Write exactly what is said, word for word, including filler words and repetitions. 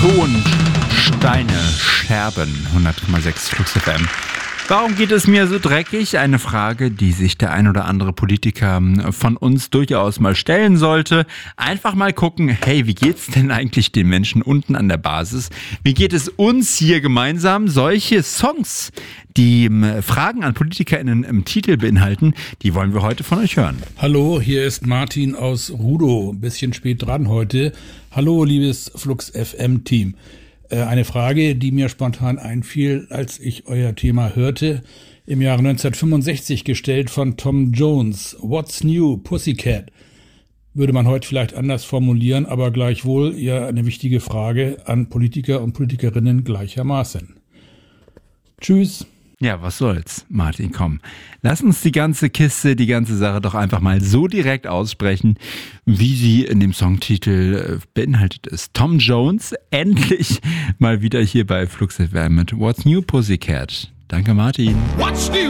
Ton, Steine, Scherben, hundert Komma sechs Flux F M. Warum geht es mir so dreckig? Eine Frage, die sich der ein oder andere Politiker von uns durchaus mal stellen sollte. Einfach mal gucken, hey, wie geht's denn eigentlich den Menschen unten an der Basis? Wie geht es uns hier gemeinsam? Solche Songs, die Fragen an PolitikerInnen im Titel beinhalten, die wollen wir heute von euch hören. Hallo, hier ist Martin aus Rudow. Ein bisschen spät dran heute. Hallo, liebes Flux F M-Team. Eine Frage, die mir spontan einfiel, als ich euer Thema hörte, im Jahre neunzehnhundertfünfundsechzig gestellt von Tom Jones. What's new, Pussycat? Würde man heute vielleicht anders formulieren, aber gleichwohl ja eine wichtige Frage an Politiker und Politikerinnen gleichermaßen. Tschüss. Ja, was soll's, Martin, komm. Lass uns die ganze Kiste, die ganze Sache doch einfach mal so direkt aussprechen, wie sie in dem Songtitel beinhaltet ist. Tom Jones, endlich mal wieder hier bei Flux F M mit What's New, Pussycat. Danke, Martin. What's new?